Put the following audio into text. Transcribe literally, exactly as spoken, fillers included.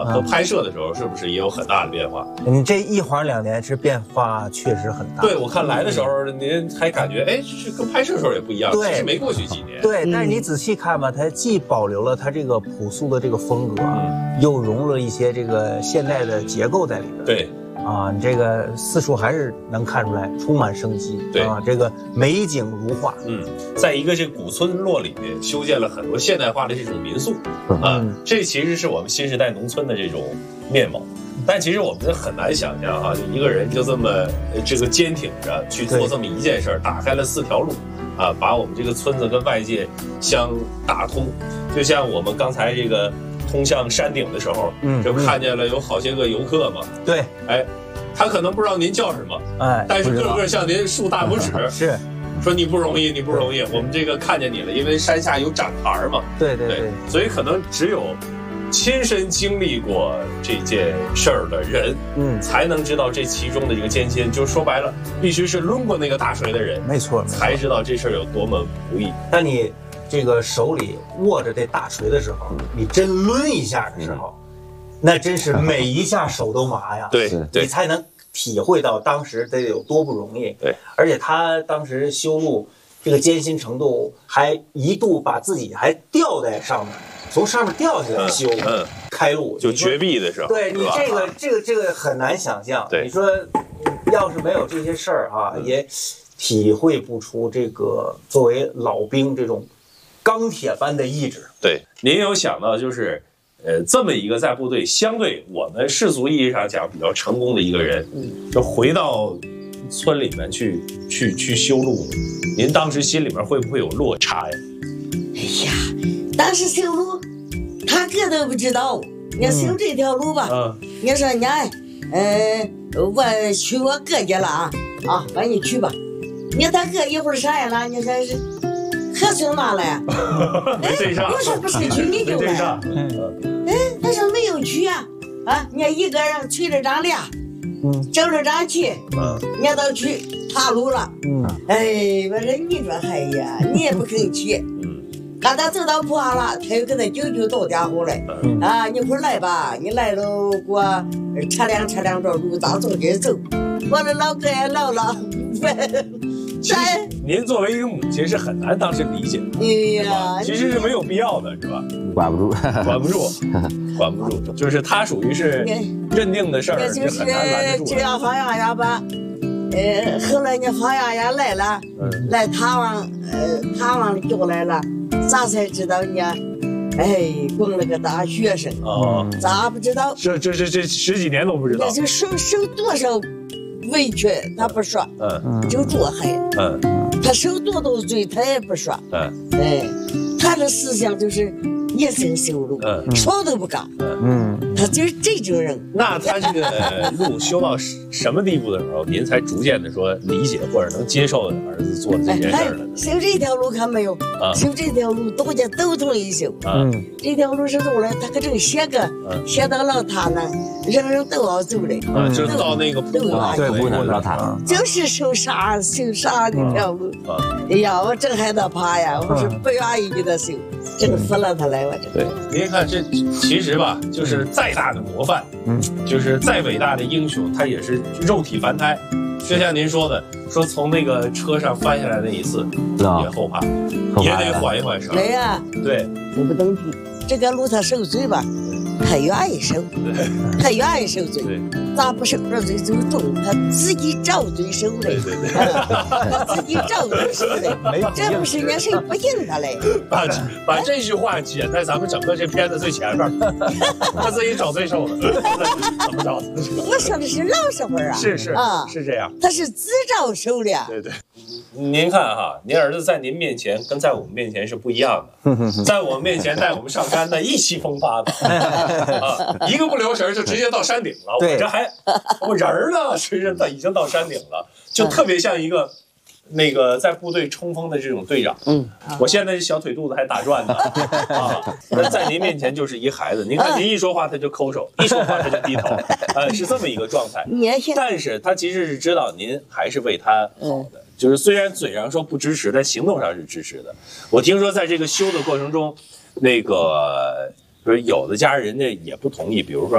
和拍摄的时候是不是也有很大的变化？ 你这一晃两年是变化确实很大。 对，我看来的时候您还感觉哎，这跟拍摄的时候也不一样。 对， 其实没过去几年。 对，但是你仔细看吧，它既保留了它这个朴素的这个风格，嗯、又融入了一些这个现代的结构在里边。 对。 啊，你这个四处还是能看出来充满生机， 对啊，这个美景如画。 嗯，在一个这古村落里面修建了很多现代化的这种民宿，啊，嗯、这其实是我们新时代农村的这种面貌。但其实我们很难想象啊，一个人就这么这个坚挺着去做这么一件事儿，打开了四条路，啊，把我们这个村子跟外界相打通。就像我们刚才这个通向山顶的时候，嗯，就看见了有好些个游客嘛。 对， 哎。他可能不知道您叫什么，哎，但是个个向您竖大拇指， 是说你不容易，你不容易，我们这个看见你了，因为山下有展台嘛， 对对 对, 对， 所以可能只有亲身经历过这件事儿的人，嗯，才能知道这其中的这个艰辛。就说白了，必须是抡过那个大锤的人， 没错， 才知道这事儿有多么不易。 当你这个手里握着这大锤的时候，你真抡一下的时候。嗯，那真是每一下手都麻呀， 对， 你才能体会到当时得有多不容易。 对， 而且他当时修路这个艰辛程度，还一度把自己还吊在上面，从上面掉下来修，嗯，开路就绝壁的时候。 对你这个这个这个很难想象。 对， 你说要是没有这些事儿啊，嗯、也体会不出这个作为老兵这种钢铁般的意志。 对，您有想到就是。呃，这么一个在部队相对我们世俗意义上讲比较成功的一个人，就回到村里面去去去修路，您当时心里面会不会有落差呀？ 哎呀，当时修路，他个都不知道，你要修这条路吧，嗯，你说你哎，呃，我去我哥家了啊，啊，完你去吧，你他哥一会儿啥呀了？你说是。可孙嘛了呀？ 没对上。 我说不是去你就来。哎，他说没有去啊，啊，你看一个人催着咱俩，嗯，走着咱去，嗯，你都去岔路了，嗯，哎，我说你说哎呀，你也不肯去，嗯，刚才走到坡上了，他又跟他舅舅打电话来，嗯、啊，你快来吧，你来了给我测量测量这路咋从这走，我的老哥也老了， 其实您作为一个母亲是很难当时理解的，哎呀，其实是没有必要的，是吧？ 管不住， 管不住，管不住，就是他属于是认定的事儿， 就是很难拦得住。 只要放羊呀吧，呃，后来你放羊呀来了，嗯、来探望，呃，探望叫来了，咋才知道呢？哎，供了个大学生哦，咋不知道？ 这这这这十几年都不知道， 这受受多少委屈他不说，嗯，就做害，嗯，他受多少罪他也不说，嗯，哎，他的思想就是一生修路，嗯，说都不干，嗯，他就是这种人。 那他这个路修到什么地步的时候，您才逐渐的说理解或者能接受儿子做的这件事了呢？ 修这条路看没有？啊，修这条路大家都同意修，嗯，这条路是走了，他可正写个，写到了他那，人人都要走的， 啊，就是到那个都要对不能到他， 就是修啥修啥这条路，哎呀，我正害他怕呀，我是不愿意给他修，真服了他来，我这。 对，您看这其实吧，就是再大的模范，嗯，就是再伟大的英雄，他也是肉体凡胎。就像您说的，说从那个车上翻下来那一次，也后怕，也得缓一缓神。 对呀， 对， 我不登记，这个路他受罪吧，他愿意受，他愿意受罪，咋不受这罪就重？他自己找罪受的， 对对对， 他自己找罪受的，这不是人家谁不应他嘞？ 把把这句话写在咱们整个这片子最前面，他自己找罪受的，怎么着？ 我说的是老实话啊， 是是啊，是这样， 他是自找受的。 对对，您看哈，您儿子在您面前跟在我们面前是不一样的，在我们面前带我们上山那意气风发的，啊，一个不留神就直接到山顶了，我这还我人儿呢，实际上已经到山顶了，就特别像一个。那个在部队冲锋的这种队长，嗯，我现在小腿肚子还打转呢，啊，那在您面前就是一孩子，您看您一说话他就抠手，一说话他就低头，呃，是这么一个状态。但是他其实是知道您还是为他好的，就是虽然嘴上说不支持，但行动上是支持的。我听说在这个修的过程中，那个比如有的家人家也不同意，比如说。